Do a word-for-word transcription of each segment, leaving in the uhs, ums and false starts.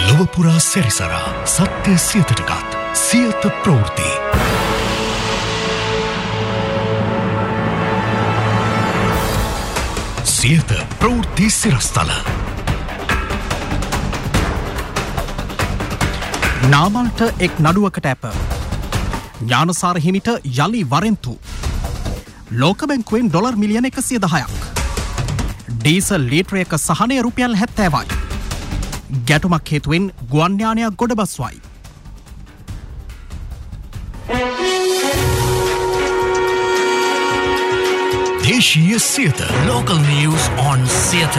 ලොවපුරා සැරිසරා සත්‍ය සියතටගත් සියත ප්‍රවෘත්ති. සියත ප්‍රවෘත්ති සිරස්තල. නාමල්ට එක් නඩුවකට ඇප. ඥානසාර හිමිට යලි වරෙන්තු. ලෝක බැංකුවෙන් ඩොලර් මිලියන එකසිය දහයක්. ඩීසල් ලීටරයක සහනය රුපියල් හැත්තෑවයි. ගැටුමක් හේතුවෙන් ගුවන් යානයක් ගොඩබස්වයි. දේශීය Siyatha. Local news on Siyatha.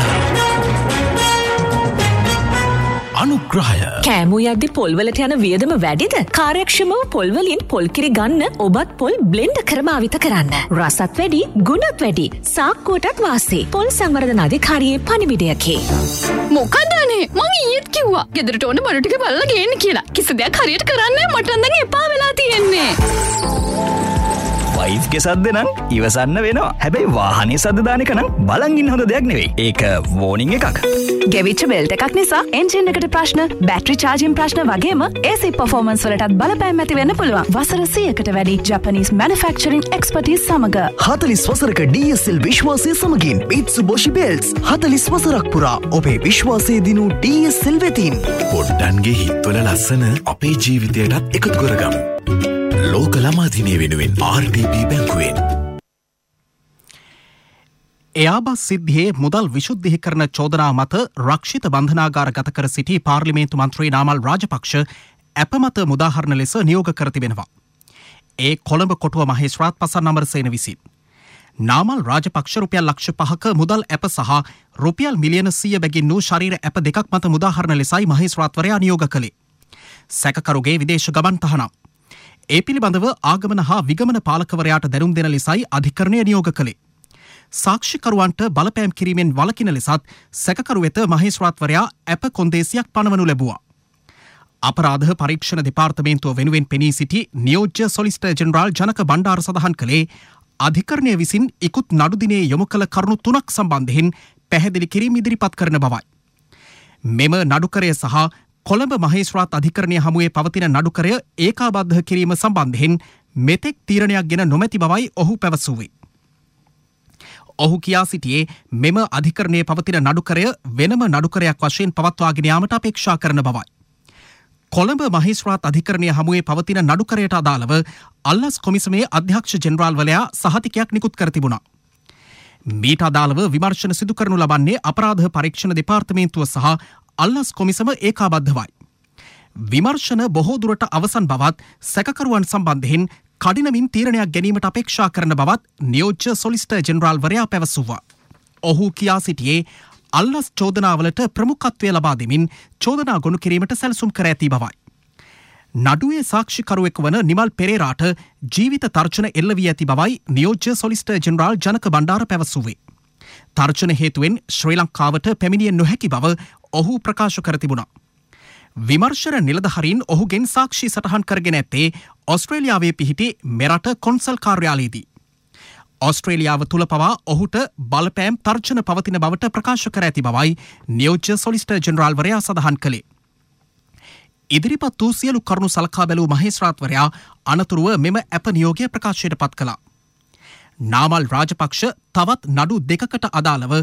අනුග්‍රහය. කෑමු යද්දි පොල්වලට යන වියදම වැඩිද? කාර්යක්ෂමව පොල්වලින් පොල්කිරි ගන්න ඔබත් පොල් බ්ලෙන්ඩ් කර භාවිත කරන්න. රසත් වැඩි, ගුණත් වැඩි. සාක්කුවටත් වාසි. පොල් සංවර්ධන අධිකාරියේ පණිවිඩයකි. මොකද අනේ මං ඊයේත් කිව්වා ගෙදරට ඕන බඩු ටික බලලා ගේන්න කියලා. කිසි දෙයක් හරියට කරන්නේ මට නම් දැන් එපා වෙලා තියෙන්නේ. වයිෆ් ගේ සද්ද නම් ඉවසන්න වෙනවා. හැබැයි වාහනේ සද්ද දාන එක නම් බලන් ඉන්න හොඳ දෙයක් නෙවෙයි. ඒක වෝනින් එකක්. ගෙවිච්ච බෙල්ට් එකක් නිසා එන්ජින් එකට ප්‍රශ්න, බැටරි චාර්ජින් ප්‍රශ්න වගේම ඒ සී පර්ෆෝමන්ස් වලටත් බලපෑම් ඇති වෙන්න පුළුවන්. වසර සීයකට වැඩි ජපනීස් මැනුෆැක්චරින් එක්ස්පර්ටීස් සමග හතළිස් වසරක ඩී එස් එල් විශ්වාසය සමගින් Mitsubishi Belts හතළිස් වසරක් පුරා ඔබේ විශ්වාසය දිනු ඩී එස් එල් වෙතින්. පොඩ්ඩන්ගේ හිත්වල ලස්සන අපේ ජීවිතයටත් එකතු කරගමු. ලෝක ළමා දිනය වෙනුවෙන් ආර් ඩී බී බැංකුවෙන්. එයාබස් සිද්ධියේ මුදල් විශුද්ධිකරණ චෝදනා මත රක්ෂිත බන්ධනාගාර ගත කර සිටි පාර්ලිමේන්තු මන්ත්‍රී නාමල් රාජපක්ෂ ඇප මත මුදාහරණ ලෙස නියෝග කර තිබෙනවා. ඒ කොළඹ කොටුව මහේස්ත්‍රාත් පසන් අමරසේන විසින්. නාමල් රාජපක්ෂ රුපියල් ලක්ෂ පහක මුදල් ඇප සහ රුපියල් මිලියන සිය බැගින් වූ ශරීර ඇප දෙකක් මත මුදාහරණ ලෙසයි මහේස්ත්‍රාත්වරයා නියෝග කළේ. සැකකරුගේ විදේශ ගමන් තහනම්. ඒ පිළිබඳව ආගමන හා විගමන පාලකවරයාට දැනුම් දෙන ලෙසයි අධිකරණය නියෝග කළේ. සාක්ෂිකරුවන්ට බලපෑම් කිරීමෙන් වළකින ලෙසත් සැකකරු වෙත මහේස්ත්‍රාත්වරයා ඇප කොන්දේසියක් පනවනු ලැබුවා. අපරාධ පරීක්ෂණ දෙපාර්තමේන්තුව වෙනුවෙන් පෙනී සිටි නියෝජ්‍ය සොලිසිටර් ජෙනරාල් ජනක බණ්ඩාර සඳහන් කළේ අධිකරණය විසින් ඉකුත් නඩු දිනේ යොමු කළ කරුණු තුනක් සම්බන්ධයෙන් පැහැදිලි කිරීම ඉදිරිපත් කරන බවයි. මෙම නඩුකරය සහ කොළඹ මහේස්ත්‍රාත් අධිකරණය හමුවේ පවතින නඩුකරය ඒකාබද්ධ කිරීම සම්බන්ධයෙන් මෙතෙක් තීරණයක් ගෙන නොමැති බවයි ඔහු පැවසුවේ. ඔහු කියා සිටියේ මෙම අධිකරණයේ පවතින නඩුකරය වෙනම නඩුකරයක් වශයෙන් පවත්වාගෙන යාමට අපේක්ෂා කරන බවයි. කොළඹ මහේස්ත්‍රාත් අධිකරණය හමුවේ පවතින නඩුකරයට අදාළව අල්ලස් කොමිසමේ අධ්‍යක්ෂ ජෙනරාල්වරයා සහතිකයක් නිකුත් කර තිබුණා. මීට අදාළව විමර්ශන සිදු කරනු ලබන්නේ අපරාධ පරීක්ෂණ දෙපාර්තමේන්තුව සහ අල්ලස් කොමිසම ඒකාබද්ධවයි. විමර්ශන බොහෝ දුරට අවසන් බවත් සැකකරුවන් සම්බන්ධයෙන් කඩිනමින් තීරණයක් ගැනීමට අපේක්ෂා කරන බවත් නියෝජ්‍ය සොලිසිටර් ජෙනරාල්වරයා පැවසුවා. ඔහු කියා සිටියේ අල්ලස් චෝදනාවලට ප්‍රමුඛත්වය ලබා දෙමින් චෝදනා ගොනු කිරීමට සැලසුම් කර ඇති බවයි. නඩුවේ සාක්ෂිකරුවෙකු වන නිමල් පෙරේරාට ජීවිත තර්ජන එල්ල වී ඇති බවයි නියෝජ්‍ය සොලිසිටර් ජෙනරාල් ජනක බණ්ඩාර පැවසුවේ. තර්ජන හේතුවෙන් ශ්‍රී ලංකාවට පැමිණිය නොහැකි බව ඔහු ප්‍රකාශ කර තිබුණා. විමර්ශන නිලධහරින් ඔහුගෙන් සාක්ෂි සටහන් කරගෙන ඇත්තේ ඔස්ට්‍රේලියාවේ පිහිටි මෙරට කොන්සල් කාර්යාලයේදී. ඔස්ට්‍රේලියාව තුළ පවා ඔහුට බලපෑම් තර්ජන පවතින බවට ප්‍රකාශ කර ඇති බවයි නියෝජ්‍ය සොලිසිටර් ජෙනරාල්වරයා සඳහන් කළේ. ඉදිරිපත් වූ සියලු කරුණු සලකා බැලූ මහේස්ත්‍රාත්වරයා අනතුරුව මෙම ඇප නියෝගය ප්‍රකාශයට පත් කළා. නාමල් රාජපක්ෂ තවත් නඩු දෙකකට අදාළව